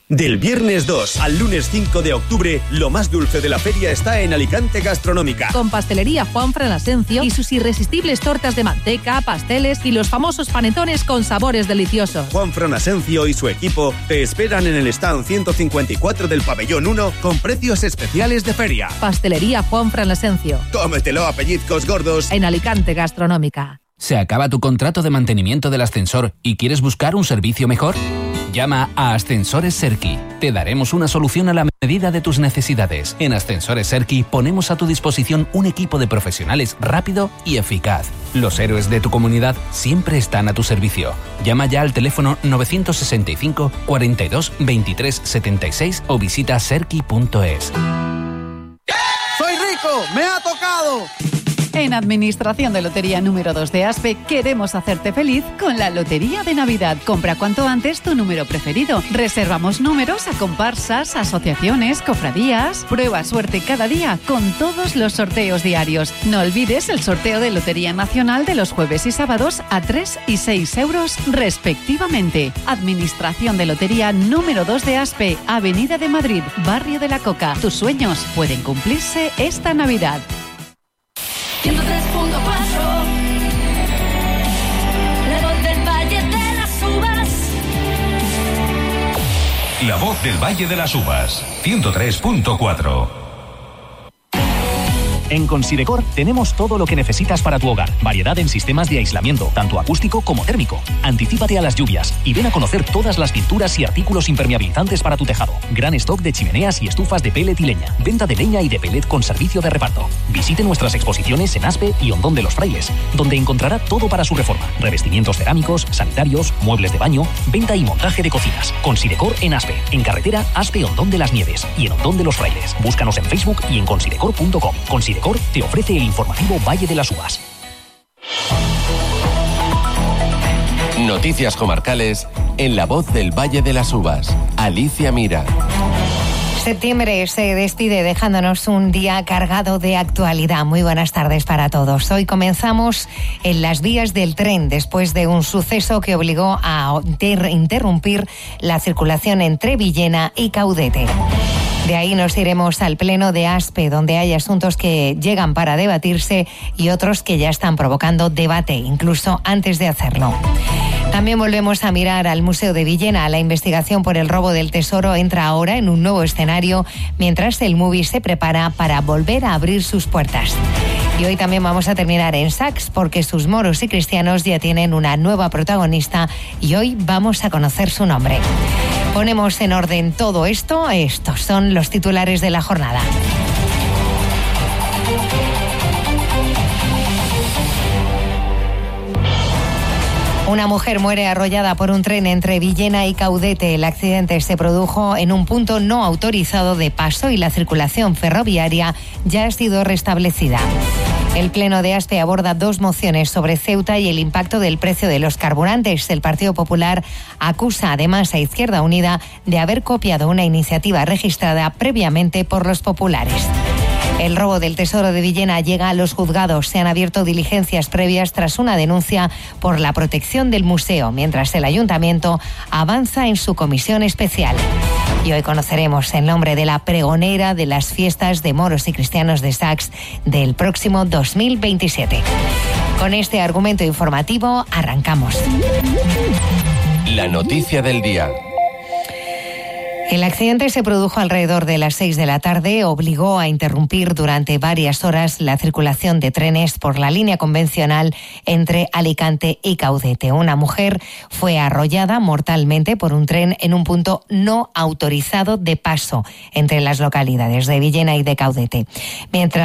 Del viernes 2 al lunes 5 de octubre, lo más dulce de la feria está en Alicante Gastronómica. Con Pastelería Juanfran Asencio y sus irresistibles tortas de manteca, pasteles y los famosos panetones con sabores deliciosos. Juanfran Asencio y su equipo te esperan en el stand 154 del pabellón 1 con precios especiales de feria. Pastelería Juanfran Asencio. Cómetelo a pellizcos gordos. En Alicante Gastronómica. ¿Se acaba tu contrato de mantenimiento del ascensor y quieres buscar un servicio mejor? Llama a Ascensores Serki. Te daremos una solución a la medida de tus necesidades. En Ascensores Serki ponemos a tu disposición un equipo de profesionales rápido y eficaz. Los héroes de tu comunidad siempre están a tu servicio. Llama ya al teléfono 965 42 23 76 o visita serki.es. ¡Soy rico! ¡Me ha tocado! En Administración de Lotería número 2 de ASPE queremos hacerte feliz con la Lotería de Navidad. Compra cuanto antes tu número preferido. Reservamos números a comparsas, asociaciones, cofradías. Prueba suerte cada día con todos los sorteos diarios. No olvides el sorteo de Lotería Nacional de los jueves y sábados a 3 y 6 euros respectivamente. Administración de Lotería número 2 de ASPE, Avenida de Madrid, Barrio de la Coca. Tus sueños pueden cumplirse esta Navidad. 103.4 La voz del Valle de las Uvas. La voz del Valle de las Uvas, 103.4. En Considecor tenemos todo lo que necesitas para tu hogar. Variedad en sistemas de aislamiento, tanto acústico como térmico. Anticípate a las lluvias y ven a conocer todas las pinturas y artículos impermeabilizantes para tu tejado. Gran stock de chimeneas y estufas de pellet y leña. Venta de leña y de pellet con servicio de reparto. Visite nuestras exposiciones en Aspe y Hondón de los Frailes, donde encontrará todo para su reforma. Revestimientos cerámicos, sanitarios, muebles de baño, venta y montaje de cocinas. Considecor en Aspe, en carretera Aspe-Hondón de las Nieves y en Hondón de los Frailes. Búscanos en Facebook y en considecor.com. Considecor te ofrece el informativo Valle de las Uvas. Noticias comarcales en La Voz del Valle de las Uvas. Alicia Mira. Septiembre se despide dejándonos un día cargado de actualidad. Muy buenas tardes para todos. Hoy comenzamos en las vías del tren después de un suceso que obligó a interrumpir la circulación entre Villena y Caudete. De ahí nos iremos al pleno de ASPE, donde hay asuntos que llegan para debatirse y otros que ya están provocando debate, incluso antes de hacerlo. También volvemos a mirar al Museo de Villena. La investigación por el robo del tesoro entra ahora en un nuevo escenario, mientras el MUVI se prepara para volver a abrir sus puertas. Y hoy también vamos a terminar en Sax, porque sus moros y cristianos ya tienen una nueva protagonista y hoy vamos a conocer su nombre. Ponemos en orden todo esto. Estos son los titulares de la jornada. Una mujer muere arrollada por un tren entre Villena y Caudete. El accidente se produjo en un punto no autorizado de paso y la circulación ferroviaria ya ha sido restablecida. El Pleno de ASPE aborda 2 mociones sobre Ceuta y el impacto del precio de los carburantes. El Partido Popular acusa además a Izquierda Unida de haber copiado una iniciativa registrada previamente por los populares. El robo del tesoro de Villena llega a los juzgados. Se han abierto diligencias previas tras una denuncia por la protección del museo, mientras el ayuntamiento avanza en su comisión especial. Y hoy conoceremos el nombre de la pregonera de las fiestas de moros y cristianos de Sax del próximo 2027. Con este argumento informativo arrancamos. La noticia del día. El accidente se produjo alrededor de las 6 de la tarde, obligó a interrumpir durante varias horas la circulación de trenes por la línea convencional entre Alicante y Caudete. Una mujer fue arrollada mortalmente por un tren en un punto no autorizado de paso entre las localidades de Villena y de Caudete. Mientras